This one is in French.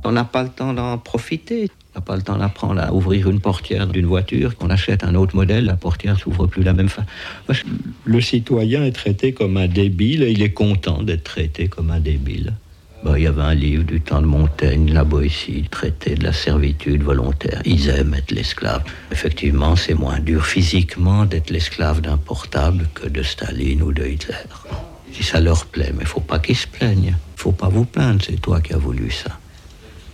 On n'a pas le temps d'en profiter. On n'a pas le temps d'apprendre à ouvrir une portière d'une voiture. On achète un autre modèle, la portière ne s'ouvre plus de la même façon. Le citoyen est traité comme un débile et il est content d'être traité comme un débile. Il y avait un livre du temps de Montaigne, La Boétie, traité de la servitude volontaire. Ils aiment être l'esclave. Effectivement, c'est moins dur physiquement d'être l'esclave d'un portable que de Staline ou de Hitler. Si ça leur plaît, mais il ne faut pas qu'ils se plaignent. Il ne faut pas vous plaindre, c'est toi qui as voulu ça.